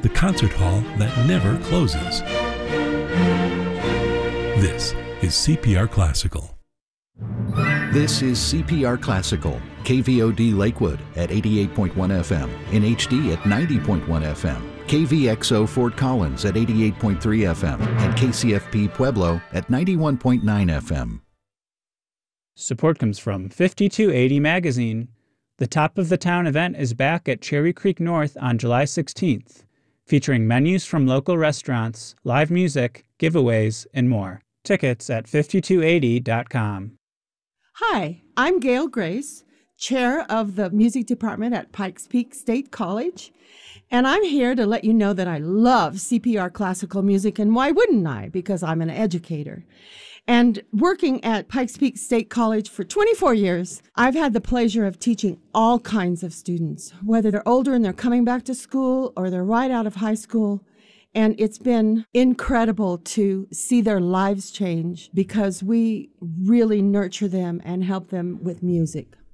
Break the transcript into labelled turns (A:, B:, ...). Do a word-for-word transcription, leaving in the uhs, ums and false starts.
A: the concert hall that never closes. This is C P R Classical.
B: This is C P R Classical, K V O D Lakewood at eighty-eight point one F M, in H D at ninety point one F M, K V X O Fort Collins at eighty-eight point three F M, and K C F P Pueblo at ninety-one point nine F M.
C: Support comes from fifty-two eighty Magazine. The Top of the Town event is back at Cherry Creek North on July sixteenth, featuring menus from local restaurants, live music, giveaways, and more. Tickets at fifty-two eighty dot com.
D: Hi, I'm Gail Grace, chair of the music department at Pikes Peak State College, and I'm here to let you know that I love C P R classical music, and why wouldn't I? Because I'm an educator. And working at Pikes Peak State College for twenty-four years, I've had the pleasure of teaching all kinds of students, whether they're older and they're coming back to school or they're right out of high school. And it's been incredible to see their lives change because we really nurture them and help them with music.